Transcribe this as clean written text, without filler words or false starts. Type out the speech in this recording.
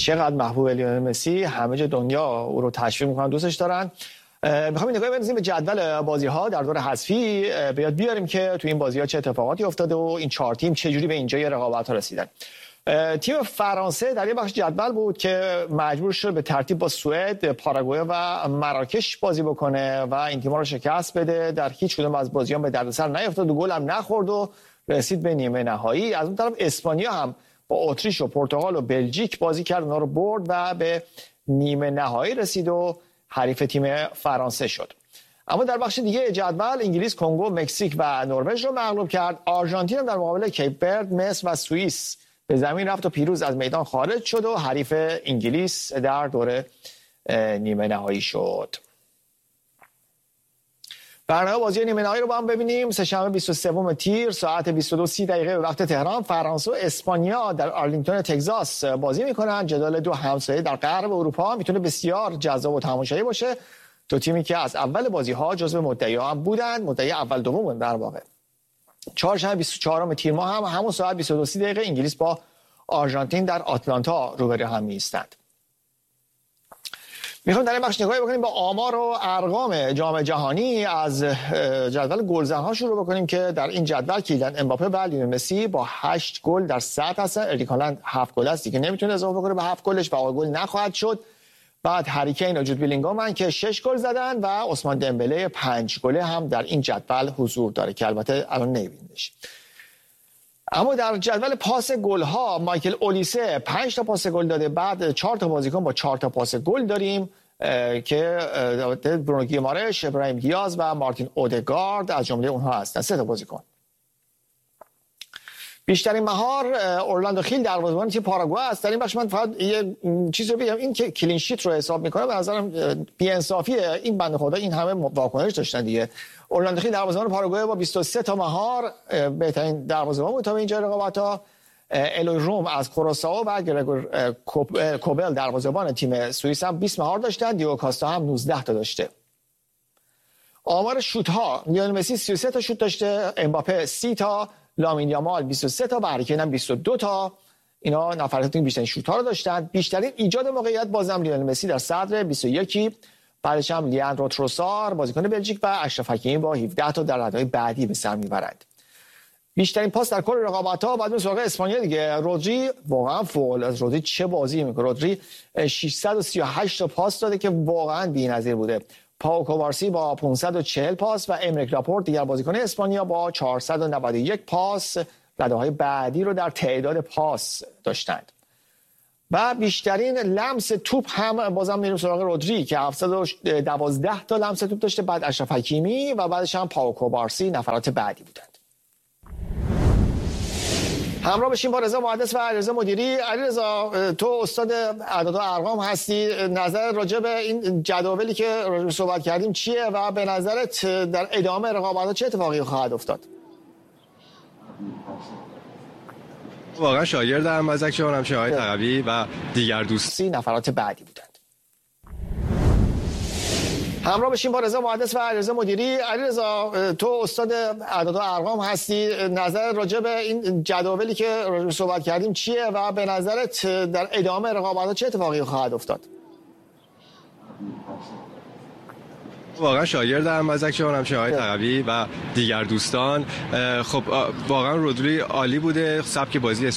چقدر محبوب لیونل مسی، همه جای دنیا او رو تشویق میکنن، دوستش دارن. میخوام نگاهی بندازیم به جدول بازی‌ها در دور حذفی، به یاد بیاریم که تو این بازی‌ها چه اتفاقاتی افتاده و این 4 تیم چه جوری به اینجای رقابت‌ها رسیدن. تیم فرانسه در یه بخش جدول بود که مجبور شد به ترتیب با سوئد، پاراگوئه و مراکش بازی بکنه و این تیم‌ها رو شکست بده. در هیچ کدوم از بازی‌ها به دردسر نیفتاد و گل هم نخورد و رسید به نیمه نهایی. از اون طرف اسپانیا هم با اتریش و پرتغال و بلژیک بازی کرد، اونا رو برد و به نیمه نهایی رسید و حریف تیم فرانسه شد. اما در بخش دیگه جدول انگلیس کنگو، مکزیک و نروژ رو مغلوب کرد. آرژانتین در مقابل کیپ ورد، مصر و سوئیس به زمین رفت و پیروز از میدان خارج شد و حریف انگلیس در دور نیمه نهایی شد. برنامه بازی نیمه نهایی رو با هم ببینیم. سه‌شنبه 23 تیر ساعت 22:30 به وقت تهران فرانسه و اسپانیا در آرلینگتون تگزاس بازی میکنن. جدال دو همسایه در غرب اروپا میتونه بسیار جذاب و تماشایی باشه. دو تیمی که از اول بازی‌ها جزو مدعیان بودن، مدعی اول دوم در واقع. چهارشنبه 24 تیر ماه هم همون ساعت 22:30 انگلیس با آرژانتین در آتلانتا روبرو هم می‌ایستند. میخوام در این بخش نگاهی بکنیم با آمار و ارقام جام جهانی. از جدول گلزن‌ها شروع بکنیم که در این جدول کیلیان امباپه و لیونل مسی با 8 گل در سطح هستن. اریک هالند 7 گل است دیگه، نمیتونه اضافه کنه به 7 گلش و گل نخواهد شد. بعد هری کین و جود بلینگهام که 6 گل زدن و عثمان دمبله 5 گله هم در این جدول حضور داره که البته الان نمی‌بینیش. اما در جدول پاس گل‌ها مایکل اولیسه 5 تا پاس گل داده. بعد 4 تا بازیکن با 4 تا پاس گل داریم که برونو گیمارش، ابراهیم دیاز و مارتین اودگارد از جمله اونها هستن. 3 تا بازیکن. بیشترین مهار اورلاندو خیل دروازه‌بان تیم پاراگوئه است. در این بخش من فقط یه چیز رو بگم، این که کلین شیت رو حساب میکنه به نظرم بی‌انصافیه. این بنده خدا این همه واکنش داشتن دیگه. اورلاندو خیل دروازه‌بان پاراگوئه با 23 تا مهار بهترین دروازه‌بان بود تا به اینجا رقابت‌ها. الوی روم از کوروسائو و گرگور کوبل دروازه‌بان تیم سوئیس هم 20 مهار داشتن. دیگو کاستا هم 19 تا داشته. آمار شوت‌ها لیونل مسی 33 تا شوت داشته، امباپه 30 تا، لامین یامال 23 تا و هری کین هم 22 تا. اینا نفرات بیشترین شوت‌ها رو داشتن. بیشترین ایجاد موقعیت بازم لیونل مسی در صدر 21، بعدش هم لیاندرو تروسار بازیکن بلژیک و اشرف حکیمی با 17 تا در رده‌های بعدی به سر میبرند. بیشترین پاس در کل رقابت‌ها بعد از سراغ اسپانیا دیگه. رودری واقعا فوق از رودری چه بازی میکنه. رودری 638 تا پاس داده که واقعا بی‌نظیر بوده. پاو کووارسی با 540 پاس و امریک لاپورت دیگر بازیکن اسپانیا با 491 پاس رده‌های بعدی رو در تعداد پاس داشتند. و بیشترین لمس توپ هم بازم میریم سراغ رودری که 712 تا لمس توپ داشته، بعد اشرف حکیمی و بعدش هم پاو کووارسی نفرات بعدی بودند. همراه بشیم با رضا محدث و علیرضا مدیری. علیرضا، تو استاد اعداد و ارقام هستی، نظر راجع به این جدولی که راجع صحبت کردیم چیه و به نظرت در ادامه رقابت‌ها چه اتفاقی خواهد افتاد؟ واقعا شاگردم از اکشن همشه‌های تقوی و دیگر دوستی نفرات بعدی بودند. همراه بشیم با رضا محدث و علیرضا مدیری. علیرضا، تو استاد اعداد و ارقام هستی، نظر راجع به این جدولی که راجع صحبت کردیم چیه و به نظرت در ادامه رقابت‌ها چه اتفاقی خواهد افتاد؟ واقعا شاگردم از اکشن همشه‌های تقوی و دیگر دوستان. خب واقعا رودری عالی بوده، سبک بازی